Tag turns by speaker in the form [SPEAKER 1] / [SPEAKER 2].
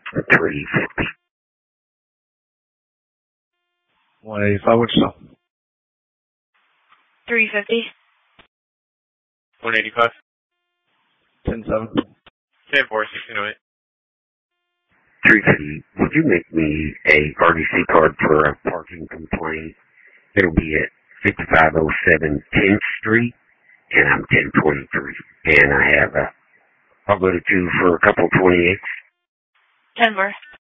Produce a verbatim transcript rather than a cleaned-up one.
[SPEAKER 1] three fifty.
[SPEAKER 2] one eighty-five, what's up?
[SPEAKER 3] three fifty.
[SPEAKER 4] one eighty-five.
[SPEAKER 2] ten seven.
[SPEAKER 4] ten four, sixteen oh eight.
[SPEAKER 1] three fifty. Would you make me a R D C card for a parking complaint? It'll be at fifty-five oh seven tenth Street, and I'm ten twenty-three. And I have a, I'll go to two for a couple twenty-eights.
[SPEAKER 3] ten four.